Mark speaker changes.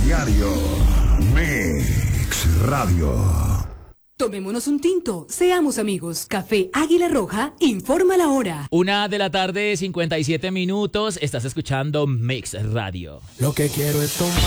Speaker 1: diario. Mix Radio.
Speaker 2: Tomémonos un tinto, seamos amigos. Café Águila Roja, informa la hora.
Speaker 3: 1:57 PM. Estás escuchando Mix Radio.
Speaker 4: Lo que quiero es tomar.